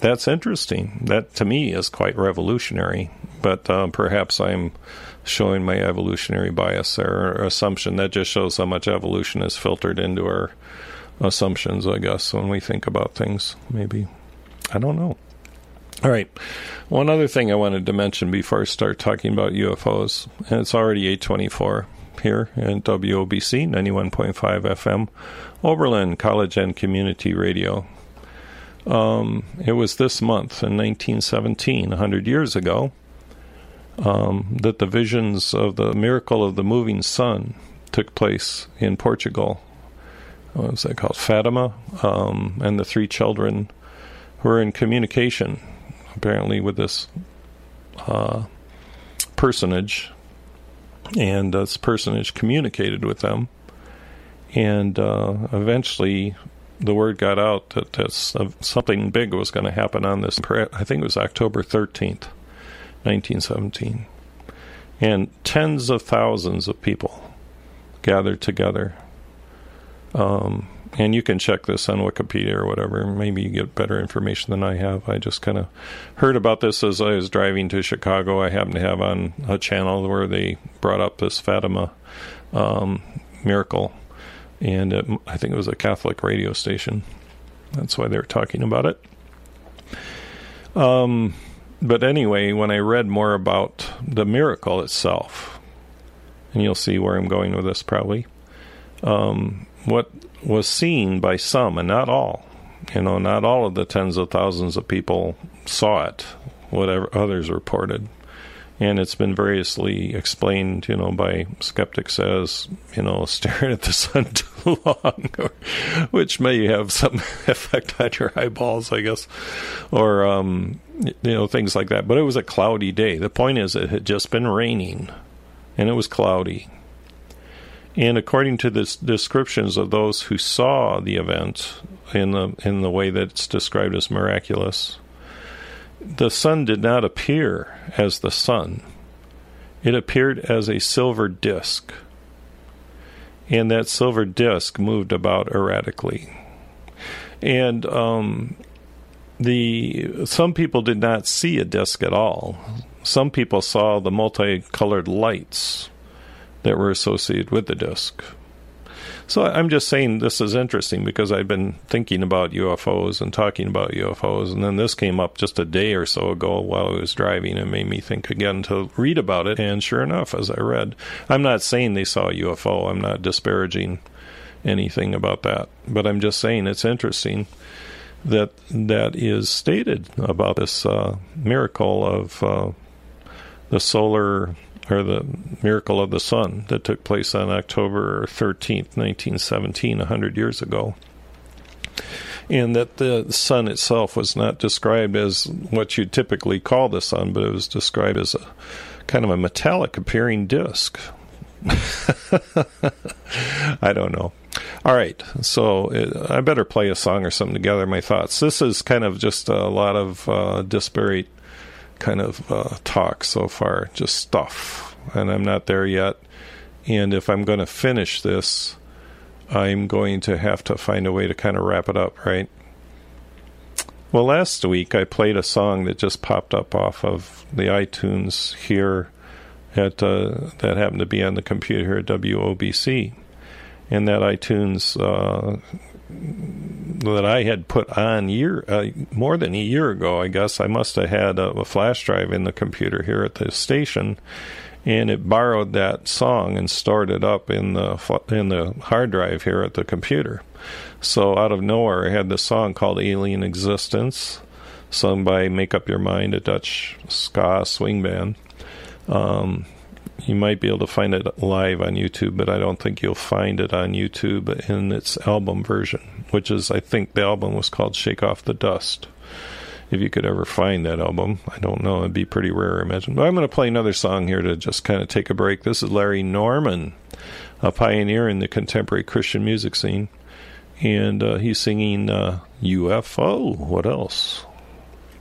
that's interesting. That, to me, is quite revolutionary. But perhaps I'm showing my evolutionary bias or assumption. That just shows how much evolution is filtered into our assumptions, I guess, when we think about things. Maybe. I don't know. All right. One other thing I wanted to mention before I start talking about UFOs, and it's already 8:24 here at WOBC 91.5 FM, Oberlin College and Community Radio. It was this month in 1917, 100 years ago, that the visions of the miracle of the moving sun took place in Portugal. What was that called? Fatima, and the three children were in communication, apparently, with this personage, and this personage communicated with them, and eventually the word got out that something big was going to happen on this. I think it was October 13th, 1917, and tens of thousands of people gathered together. And you can check this on Wikipedia or whatever. Maybe you get better information than I have. I just kind of heard about this as I was driving to Chicago. I happened to have on a channel where they brought up this Fatima miracle. And I think it was a Catholic radio station. That's why they were talking about it. But anyway, when I read more about the miracle itself, and you'll see where I'm going with this probably, what was seen by some, and not all, not all of the tens of thousands of people saw it, whatever others reported. And it's been variously explained, by skeptics as, staring at the sun too long, which may have some effect on your eyeballs, I guess, or, things like that. But it was a cloudy day. The point is, it had just been raining, and it was cloudy. And according to the descriptions of those who saw the event in the way that it's described as miraculous, the sun did not appear as the sun. It appeared as a silver disk. And that silver disk moved about erratically. And some people did not see a disk at all. Some people saw the multicolored lights that were associated with the disk. So I'm just saying this is interesting because I've been thinking about UFOs and talking about UFOs, and then this came up just a day or so ago while I was driving and made me think again to read about it. And sure enough, as I read, I'm not saying they saw a UFO. I'm not disparaging anything about that. But I'm just saying it's interesting that is stated about this miracle of the solar, or the miracle of the sun that took place on October 13th, 1917, 100 years ago. And that the sun itself was not described as what you'd typically call the sun, but it was described as a kind of a metallic appearing disk. I don't know. All right, so I better play a song or something to gather my thoughts. This is kind of just a lot of disparate kind of talk so far, just stuff, and I'm not there yet. And if I'm going to finish this, I'm going to have to find a way to kind of wrap it up, right? Well, last week I played a song that just popped up off of the iTunes here that happened to be on the computer here at WOBC, and that iTunes that I had put on more than a year ago, I guess. I must have had a flash drive in the computer here at the station, and it borrowed that song and stored it up in the hard drive here at the computer. So out of nowhere, I had this song called Alien Existence, sung by Make Up Your Mind, a Dutch ska swing band. You might be able to find it live on YouTube, but I don't think you'll find it on YouTube in its album version, which is, I think the album was called Shake Off the Dust. If you could ever find that album, I don't know, it'd be pretty rare, I imagine. But I'm going to play another song here to just kind of take a break. This is Larry Norman, a pioneer in the contemporary Christian music scene, and he's singing UFO. What else?